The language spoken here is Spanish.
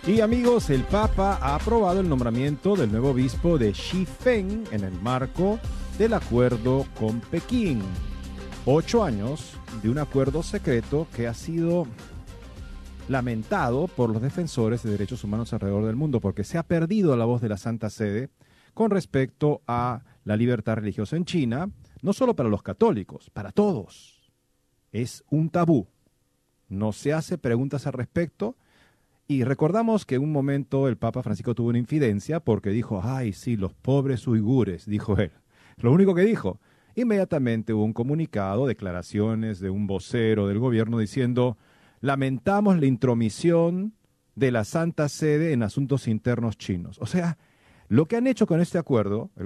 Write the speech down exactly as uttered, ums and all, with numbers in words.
Y amigos, el Papa ha aprobado el nombramiento del nuevo obispo de Shifeng en el marco del acuerdo con Pekín. Ocho años de un acuerdo secreto que ha sido lamentado por los defensores de derechos humanos alrededor del mundo, porque se ha perdido la voz de la Santa Sede con respecto a la libertad religiosa en China, no solo para los católicos, para todos. Es un tabú. No se hace preguntas al respecto. Y recordamos que en un momento el Papa Francisco tuvo una infidencia porque dijo, ay, sí, los pobres uigures, dijo él. Lo único que dijo. Inmediatamente hubo un comunicado, declaraciones de un vocero del gobierno diciendo, lamentamos la intromisión de la Santa Sede en asuntos internos chinos. O sea, lo que han hecho con este acuerdo, el